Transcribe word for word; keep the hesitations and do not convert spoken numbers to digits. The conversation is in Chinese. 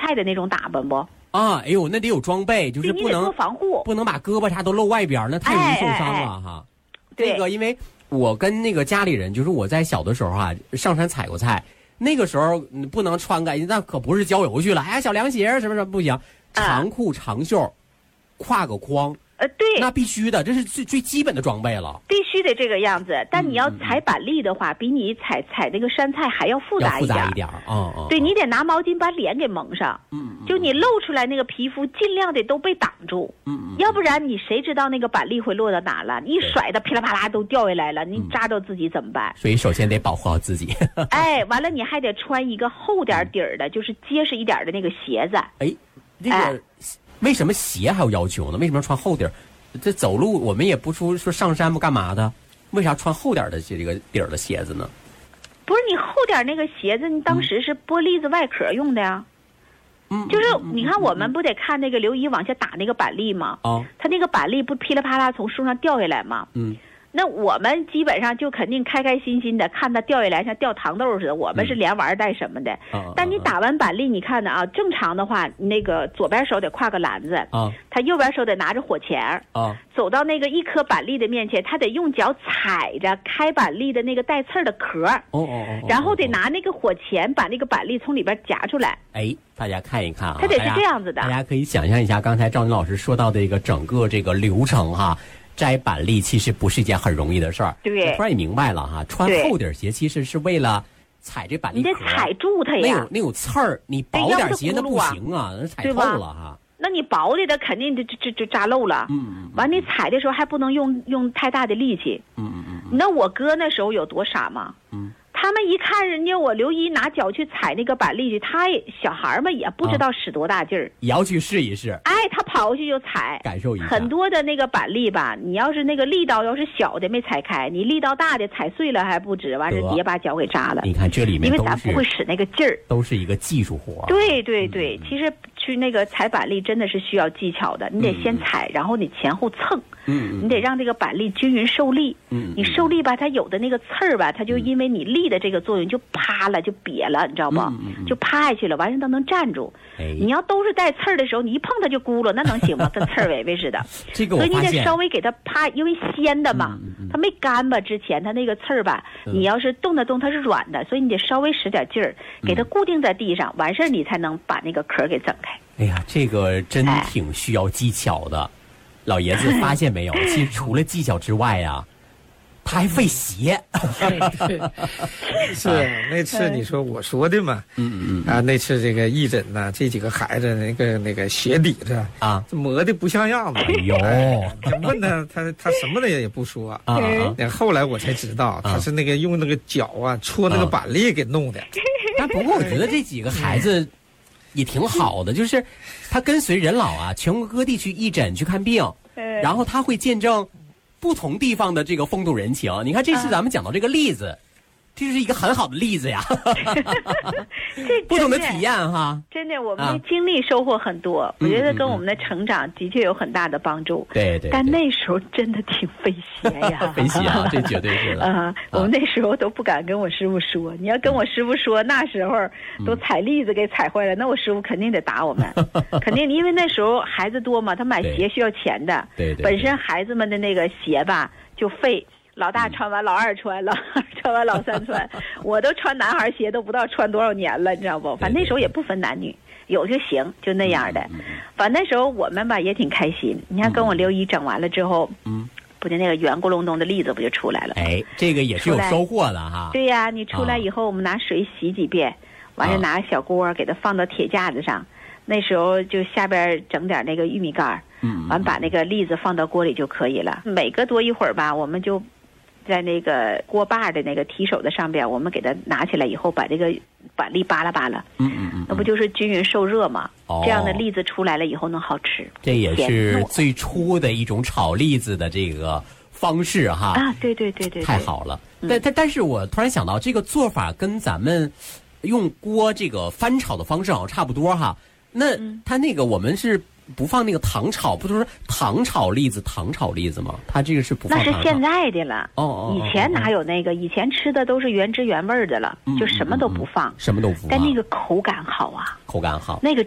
菜的那种打扮不？ 啊，哎呦，那得有装备，就是不能做防护， 不能把胳膊啥都露外边，那太容易受伤了、哎哎哎、哈。 对， 那个因为我跟那个家里人，就是我在小的时候啊，上山采过菜，那个时候不能穿个，那可不是郊游去了，哎，小凉鞋什么什么不行，长裤长袖，挎个筐。 呃，对， 那必须的，这是最最基本的装备了， 必须得这个样子。但你要采板栗的话，嗯、比你采采那个山菜还要复杂一点。 要复杂一点啊、嗯嗯！ 对，你得拿毛巾把脸给蒙上，嗯，就你露出来那个皮肤尽量得都被挡住，嗯嗯，要不然你谁知道那个板栗会落到哪了？你一甩的噼里啪啦都掉下来了，你扎着自己怎么办？ 所以首先得保护好自己。 哎，完了你还得穿一个厚点底儿的，就是结实一点的那个鞋子。 哎，这个。哎为什么鞋还有要求呢？为什么要穿厚底儿？这走路我们也不出说上山不干嘛的，为啥穿厚点的这个底儿的鞋子呢？ 不是你厚点那个鞋子，你当时是剥栗子外壳用的呀。嗯，就是你看我们不得看那个刘姨往下打那个板栗吗？哦，他那个板栗不噼里啪啦从树上掉下来吗？嗯。那我们基本上就肯定开开心心的看它掉下来，像掉糖豆似的。我们是连玩带什么的。嗯、但你打完板栗，你看呢啊？正常的话，那个左边手得挎个篮子，啊，他右边手得拿着火钳儿，啊，走到那个一颗板栗的面前，他得用脚踩着开板栗的那个带刺儿的壳，哦哦哦，然后得拿那个火钳把那个板栗从里边夹出来。 哎，大家看一看啊， 它得是这样子的。 大家可以想象一下刚才赵宁老师说到的一个整个这个流程哈。摘板栗其实不是一件很容易的事儿， 对， 突然也明白了哈，穿厚底鞋其实是为了踩这板栗壳， 你得踩住它呀， 那有那有刺儿，你薄点鞋那不行啊，那踩透了哈。 那你薄的它肯定就就就扎漏了，嗯嗯，完你踩的时候还不能用用太大的力气，嗯嗯嗯。那我哥那时候有多傻吗？嗯。他们一看人家我刘姨拿脚去踩那个板栗去，他也小孩嘛也不知道使多大劲儿、啊， 也要去试一试。 哎，他跑过去就踩， 感受一下。 很多的那个板栗吧，你要是那个力道要是小的没踩开，你力道大的踩碎了还不止，完事别把脚给扎了。 你看这里面因为咱不会使那个劲儿， 都是一个技术活。 对对对，嗯、其实去那个踩板栗真的是需要技巧的，你得先踩，嗯、然后你前后蹭。嗯，你得让这个板栗均匀受力。嗯，你受力吧，它有的那个刺儿吧，它就因为你力的这个作用就趴了，就瘪了，你知道不？嗯嗯、就趴下去了，完事它能站住。哎，你要都是带刺儿的时候，你一碰它就咕噜，那能行吗？跟刺儿尾尾似的。 这个我所以你得稍微给它趴，因为鲜的嘛，嗯嗯、它没干吧？之前它那个刺儿吧，嗯、你要是动得动，它是软的，所以你得稍微使点劲儿，给它固定在地上，完事儿你才能把那个壳给整开。 哎呀，这个真挺需要技巧的。哎老爷子发现没有？其实除了技巧之外呀、啊，他还费鞋。 对，是那次你说我说的嘛？嗯嗯嗯啊，那次这个义诊呐，这几个孩子那个那个鞋底子啊，磨的不像样子。哎呦，问他他他什么的也不说啊。那后来我才知道，他是那个用那个脚啊戳那个板栗给弄的。 但不过我觉得这几个孩子也挺好的，就是他跟随任老啊，全国各地去义诊去看病，然后他会见证不同地方的这个风土人情。你看这次咱们讲到这个例子，这是一个很好的例子呀。不同的体验哈， 真的我们的经历收获很多、啊、我觉得跟我们的成长的确有很大的帮助。 对 对, 对， 但那时候真的挺费鞋呀。 费鞋啊，这绝对是的啊！我们那时候都不敢跟我师傅说，你要跟我师傅说，那时候都踩栗子给踩坏了，那我师傅肯定得打我们，肯定，因为那时候孩子多嘛，他买鞋需要钱的， 对 对, 对, 对， 本身孩子们的那个鞋吧就费。老大穿完，老二穿，老二穿完，老三穿。我都穿男孩鞋都不知道穿多少年了，你知道不？反正那时候也不分男女，有就行，就那样的。反正那时候我们吧也挺开心。你看跟我刘姨整完了之后，嗯，不就那个圆咕隆咚的栗子不就出来了？ 哎，这个也是有收获的哈。 对呀、啊，你出来以后，我们拿水洗几遍，完了拿小锅给它放到铁架子上。那时候就下边整点那个玉米杆，嗯，完把那个栗子放到锅里就可以了。每隔多一会儿吧，我们就。在那个锅把的那个提手的上边，我们给它拿起来以后，把这个板栗扒拉扒拉，嗯嗯嗯，那不就是均匀受热吗？哦，这样的栗子出来了以后能好吃。 这也是最初的一种炒栗子的这个方式哈。 啊，对对对 对, 对， 太好了。嗯、但但但是我突然想到，这个做法跟咱们用锅这个翻炒的方式好像差不多哈。那它那个我们是。不放那个糖炒，不都是糖炒栗子、糖炒栗子吗？它这个是不放糖炒。 那是现在的了。 哦哦。 以前哪有那个？以前吃的都是原汁原味的了，嗯、就什么都不放， 什么都不放。 但那个口感好啊。 口感好。 那个